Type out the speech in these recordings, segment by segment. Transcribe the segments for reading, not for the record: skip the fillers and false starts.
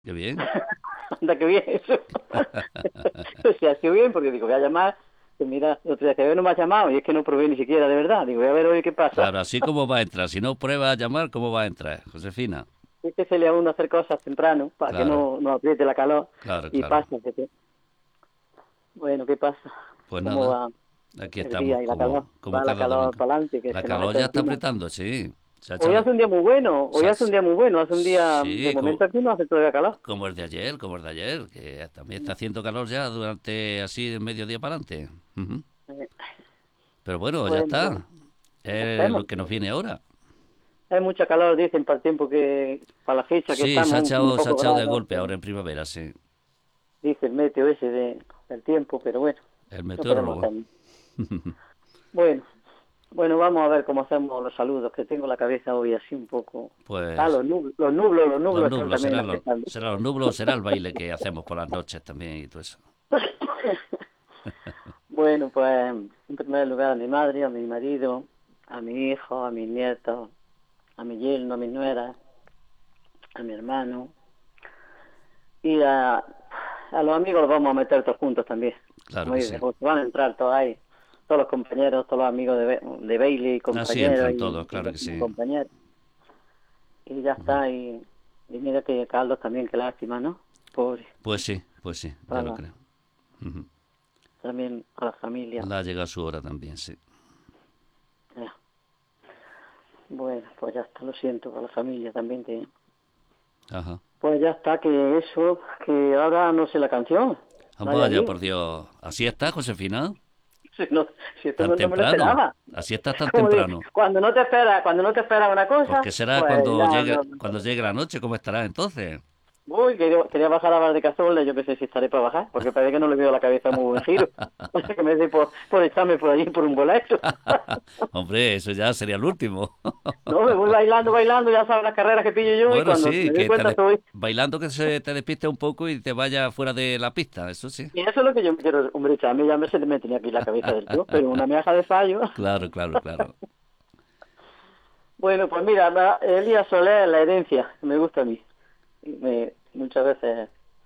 Qué bien. Anda, que bien eso. O sea, ha sido bien, porque digo, voy a llamar, que mira, otro día que veo no me has llamado, y es que no probé ni siquiera, de verdad. Digo, voy a ver hoy qué pasa. Claro, así como va a entrar. Si no prueba a llamar, ¿cómo va a entrar? Josefina. Es que se le a uno hacer cosas temprano, para que Claro, no apriete la calor, claro, y claro. pasa. Bueno, ¿qué pasa? Pues ¿Cómo nada, va aquí el estamos día y la calor? como Va la cada calor domingo. para adelante, que La se nos calor echa ya está encima. apretando, sí. Se ha Hoy echado, hace un día muy bueno, se hoy ha- hace un día muy bueno, hace un día, de sí, momento aquí no hace todavía calor. como el de ayer, como el de ayer, que también está haciendo calor ya durante así de mediodía para adelante. Ujú. Eh, Pero bueno, ya Bueno, pues, está. Es hacemos. lo que nos viene ahora. Hay mucha calor, dicen, para el tiempo que, para la fecha que Sí, estamos, un se ha poco echado de grado, golpe ahora en primavera, sí. dice el meteo ese del tiempo, pero bueno, El no podemos meteorólogo. hacer. Bueno, bueno, vamos a ver cómo hacemos los saludos, que tengo la cabeza hoy así un poco. Ah, Pues los los nublos están nublos también serán afectando. serán los nublos, será el baile que hacemos por las noches también y todo eso. Bueno, pues en primer lugar a mi madre, a mi marido, a mi hijo, a mis nietos, a mi yerno, a mi nuera, a mi hermano y a los amigos los vamos a meter todos juntos también. Claro Como que dice, sí. pues van a entrar todos ahí, todos los compañeros, todos los amigos de Bailey, Así compañeros entran todos, y claro los que no sí. compañeros. Y ya Ujú. está, y mira que Carlos también, qué lástima, ¿no? Pobre, Pues sí, ya lo para creo. Ujú. también a la familia. La ha llegado su hora también, sí. Ya. Bueno, pues ya está, lo siento, a la familia también que... Ajá. Pues ya está, que eso, que ahora no sé la canción, la de Vaya, allí. por Dios. ¿Así está, Josefina? Si, no, si esto ¿Tan no me lo temprano? esperaba. ¿Así está tan Como digo, temprano? cuando no te espera una Pues cosa, ¿qué será pues ya no. cuando llegue la noche? ¿Cómo estará entonces? Uy, quería bajar a Bar de Cazorla, yo qué sé si estaré para bajar, porque parece que no le veo la cabeza muy buen giro. Que me dé por echarme por allí por un boleto. Hombre, eso ya sería el último. No, me voy bailando, bailando, ya sabes las carreras que pillo yo, y Bueno, cuando sí, me doy cuenta estoy... bailando que se te despiste un poco y te vaya fuera de la pista, eso sí. Y eso es lo que yo me quiero, hombre, echarme, ya se me tenía aquí la cabeza del tío, pero una meaja de fallo. Claro, claro, claro. Bueno, pues mira, Elías Soler, La herencia, me gusta a mí. Muchas veces,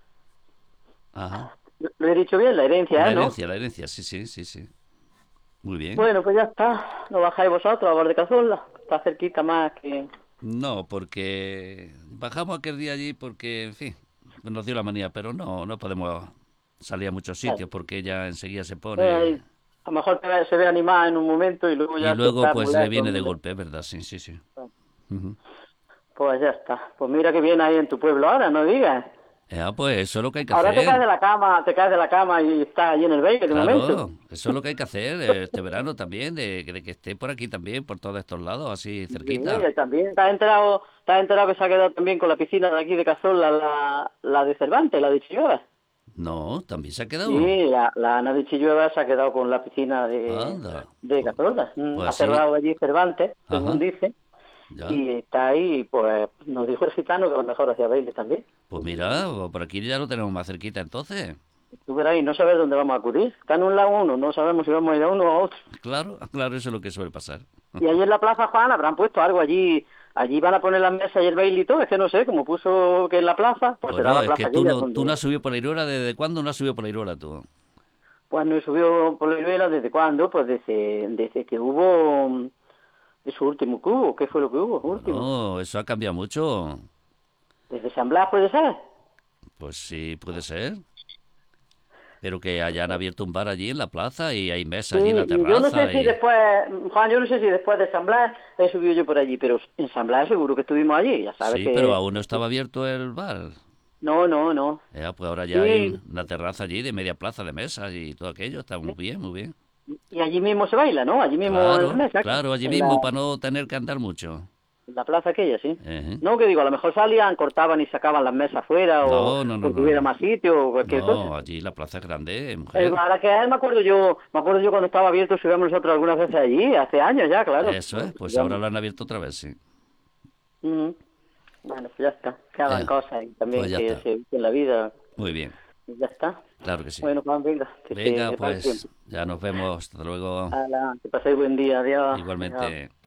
Ajá. lo he dicho bien, La herencia, ¿no? La herencia, sí, sí, sí, sí. Muy bien. Bueno, pues ya está, lo bajáis vosotros a Bar de Cazorla, está cerquita más que... No, porque bajamos aquel día allí porque, en fin, nos dio la manía, pero no podemos salir a muchos sitios porque ella enseguida se pone a lo mejor se ve animada en un momento y luego y ya si luego está muy pues le lejos, viene de muy golpe, es verdad, sí, sí, sí. lejos. Ujú. Pues ya está. Pues mira que viene ahí en tu pueblo ahora, no digas. Pues eso es lo que hay que Ahora te hacer. caes de la cama, y estás allí en el baile de momento. Claro, eso es lo que hay que hacer este verano también, de que esté por aquí también, por todos estos lados, así Sí, cerquita. y también te has enterado que se ha quedado también con la piscina de aquí de Cazorla, la de Cervantes, la de Chillueva. No, también se ha quedado. Sí, la Ana de Chillueva se ha quedado con la piscina Anda. de Cazorla. Pues Ha así, cerrado allí Cervantes, según ajá, dice, ya. y está ahí, pues nos dijo el gitano que a lo mejor hacía baile también. Pues mira, por aquí ya lo tenemos más cerquita entonces. Tú verás y no sabes dónde vamos a acudir. Está en un lado uno, no sabemos si vamos a ir a uno o a otro. Claro, claro, eso es lo que suele pasar. Y allí en la Plaza Juan habrán puesto algo allí. Allí van a poner las mesas y el baile y todo. Es que no sé, como puso que en la plaza, pues será Bueno, la es que plaza aquella tú no donde... has subido por la Irora, ¿desde cuándo no has subido por la Irora tú? Pues no subió por la Iruela, ¿desde cuándo? Pues desde que hubo... de su último que hubo. ¿Qué fue lo que hubo? Último. Bueno, eso ha cambiado mucho. ¿Desde San Blas puede ser? Pues sí, puede ser. Pero que hayan abierto un bar allí en la plaza y hay mesa Sí, allí en la y yo no sé terraza si y... después, Juan, yo no sé si después de San Blas he subido yo por allí, pero en San Blas seguro que estuvimos allí, ya sabes Sí, pero que... aún no estaba abierto el bar. No, no, no. Pues ahora ya hay Sí, una terraza allí de media plaza de mesas y todo aquello. Está muy bien, muy bien. y allí mismo se baila, ¿no? Allí mismo en la Claro, mesa, claro, allí en mismo la, para no tener que andar mucho. en la plaza aquella, sí. Ejé. No, que digo, a lo mejor salían, cortaban y sacaban las mesas fuera o No, no, no, porque no, hubiera no. más sitio o cualquier cosa. No, allí la plaza es grande, El mujer. bar aquel me acuerdo yo cuando estaba abierto, subíamos nosotros algunas veces allí, hace años ya, claro. Eso es, pues ahora Subíamos. lo han abierto otra vez, sí. Ujú. Bueno, pues ya está, que hagan Eh, cosas y también pues ya que está. se en la vida Muy bien, y ya está. claro que sí. Bueno, Juan, venga, que Venga, se va el pues tiempo. ya nos vemos. Hasta luego. Hala, que paséis buen día, adiós. Adiós. Igualmente.